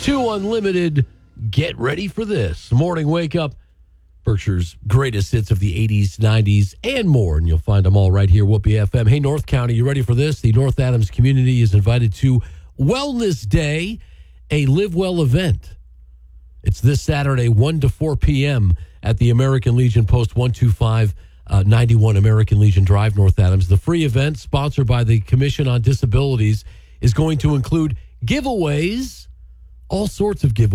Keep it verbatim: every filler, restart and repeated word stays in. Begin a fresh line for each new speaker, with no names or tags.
two Unlimited. Get ready for this. Morning Wake Up. Berkshire's greatest hits of the eighties, nineties, and more. And you'll find them all right here, Whoopee F M. Hey, North County, you ready for this? The North Adams community is invited to Wellness Day, a Live Well event. It's this Saturday, one to four p.m. at the American Legion Post one two five ninety-one American Legion Drive, North Adams. The free event, sponsored by the Commission on Disabilities, is going to include giveaways, all sorts of giveaways.